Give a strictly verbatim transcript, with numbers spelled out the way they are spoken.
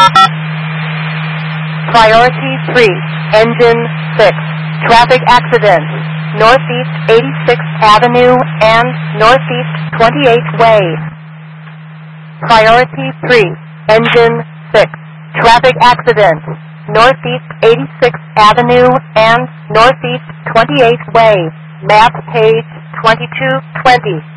Priority three, Engine six, traffic accident, Northeast eighty-sixth Avenue and Northeast twenty-eighth Way. Priority three, Engine six, traffic accident, Northeast eighty-sixth Avenue and Northeast twenty-eighth Way. Map page twenty-two twenty.